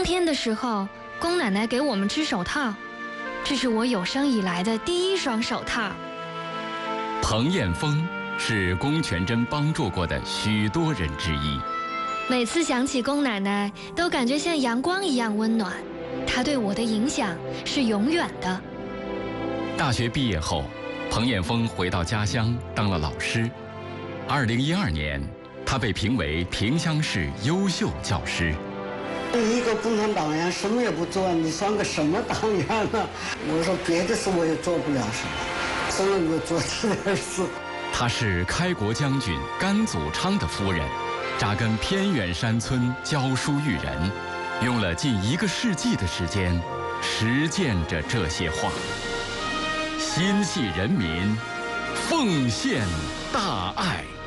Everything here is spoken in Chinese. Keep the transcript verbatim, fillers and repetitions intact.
冬天的时候，宫奶奶给我们织手套，这是我有生以来的第一双手套。 彭艳枫是龚全珍帮助过的许多人之一。 每次想起龚奶奶，都感觉像阳光一样温暖。她对我的影响是永远的。 大学毕业后，彭艳枫回到家乡当了老师。二零一二年，他被评为萍乡市优秀教师。 一个共产党员什么也不做，你算个什么党员呢？我说别的事我也做不了什么，只能够做这点事。 她是开国将军甘祖昌的夫人，扎根偏远山村教书育人，用了近一个世纪的时间，实践着这些话。心系人民，奉献大爱。